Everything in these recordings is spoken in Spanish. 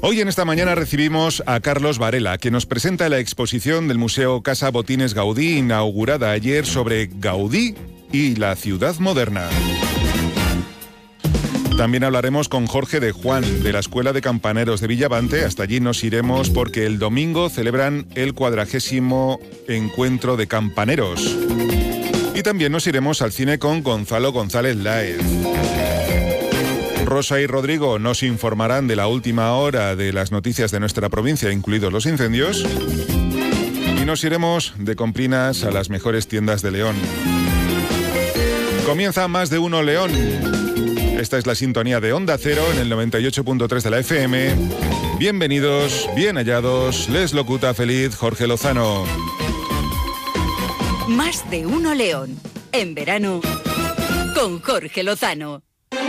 Hoy en esta mañana recibimos a Carlos Varela, que nos presenta la exposición del Museo Casa Botines Gaudí, inaugurada ayer, sobre Gaudí y la ciudad moderna. También hablaremos con Jorge de Juan, de la Escuela de Campaneros de Villavante. Hasta allí nos iremos porque el domingo celebran el 40º encuentro de campaneros. Y también nos iremos al cine con Gonzalo González Láez. Rosa y Rodrigo nos informarán de la última hora de las noticias de nuestra provincia, incluidos los incendios. Y nos iremos de comprinas a las mejores tiendas de León. Comienza Más de Uno León. Esta es la sintonía de Onda Cero en el 98.3 de la FM. Bienvenidos, bien hallados. Les locuta feliz Jorge Lozano. Más de Uno León. En verano, con Jorge Lozano.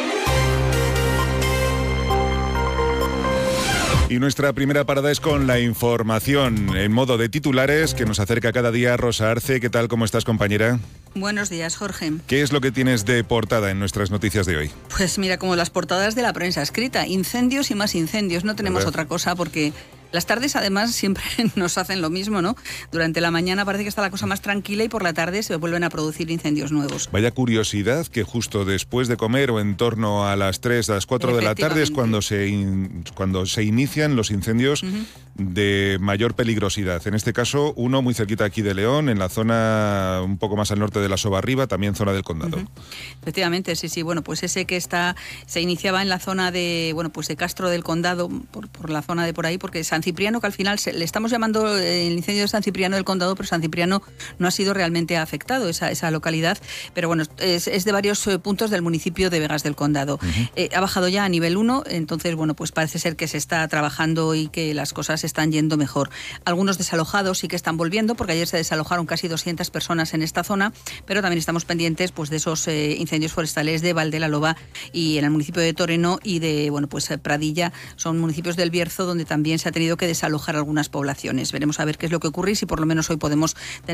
Y nuestra primera parada es con la información en modo de titulares que nos acerca cada día Rosa Arce. ¿Qué tal? ¿Cómo estás, compañera? Buenos días, Jorge. ¿Qué es lo que tienes de portada en nuestras noticias de hoy? Pues mira, como las portadas de la prensa escrita, incendios y más incendios. No tenemos otra cosa porque las tardes además siempre nos hacen lo mismo, ¿no? Durante la mañana parece que está la cosa más tranquila y por la tarde se vuelven a producir incendios nuevos. Vaya curiosidad que justo después de comer o en torno a las 3, a las 4 de la tarde es cuando se inician los incendios de mayor peligrosidad. En este caso, uno muy cerquita aquí de León, en la zona un poco más al norte de la Sobarriba, también zona del Condado. Efectivamente, sí. Bueno, pues ese que se iniciaba en la zona de Castro del Condado, por la zona de por ahí, porque San Cipriano, que al final le estamos llamando el incendio de San Cipriano del Condado, pero San Cipriano no ha sido realmente afectado, esa localidad, pero bueno, es de varios puntos del municipio de Vegas del Condado. Ha bajado ya a nivel 1, entonces, bueno, pues parece ser que se está trabajando y que las cosas están yendo mejor. Algunos desalojados sí que están volviendo, porque ayer se desalojaron casi 200 personas en esta zona, pero también estamos pendientes pues de esos incendios forestales de Val de la Loba y en el municipio de Toreno y de Pradilla, son municipios del Bierzo donde también se ha tenido que desalojar algunas poblaciones. Veremos a ver qué es lo que ocurre y si por lo menos hoy podemos tener